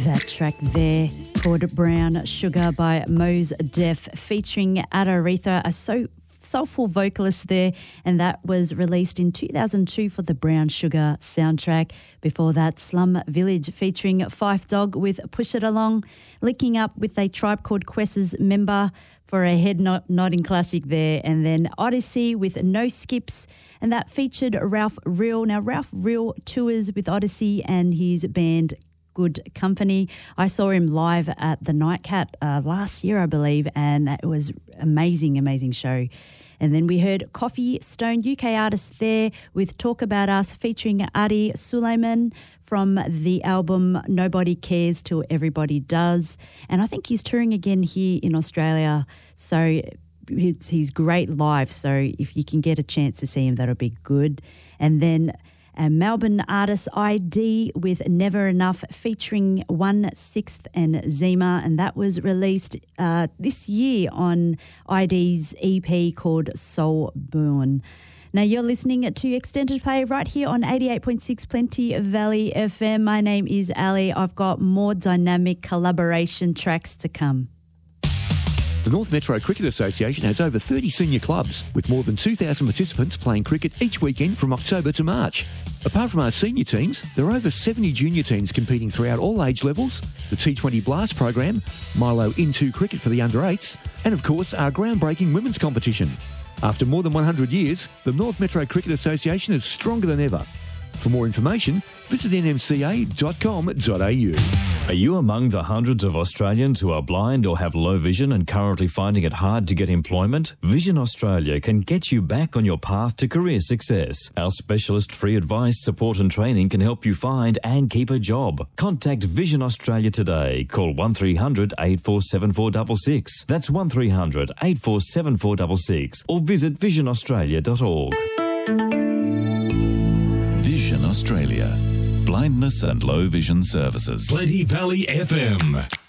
That track there called Brown Sugar by Mos Def featuring Aretha, a soulful vocalist there, and that was released in 2002 for the Brown Sugar soundtrack. Before that, Slum Village featuring Phife Dawg with Push It Along, linking up with a Tribe Called Quest's member for a head-nodding classic there. And then Odyssey with No Skips, and that featured Ralph Real. Now, Ralph Real tours with Odyssey and his band Good Company. I saw him live at the Nightcat last year, I believe, and it was amazing show. And then we heard Coffee Stone, UK artist there, with Talk About Us featuring Adi Suleiman from the album Nobody Cares Till Everybody Does. And I think he's touring again here in Australia, so he's great live. So if you can get a chance to see him, that'll be good. And then a Melbourne artist ID with Never Enough featuring 1/6 and Zima, and that was released this year on ID's EP called Soul Born. Now you're listening to Extended Play right here on 88.6 Plenty Valley FM. My name is Ali. I've got more dynamic collaboration tracks to come. The North Metro Cricket Association has over 30 senior clubs, with more than 2,000 participants playing cricket each weekend from October to March. Apart from our senior teams, there are over 70 junior teams competing throughout all age levels, the T20 Blast program, Milo Into Cricket for the under-8s, and of course our groundbreaking women's competition. After more than 100 years, the North Metro Cricket Association is stronger than ever. For more information, visit nmca.com.au. Are you among the hundreds of Australians who are blind or have low vision and currently finding it hard to get employment? Vision Australia can get you back on your path to career success. Our specialist free advice, support and training can help you find and keep a job. Contact Vision Australia today. Call 1300 847 466. That's 1300 847 466 or visit visionaustralia.org. Vision Australia. Blindness and low vision services. Plenty Valley FM.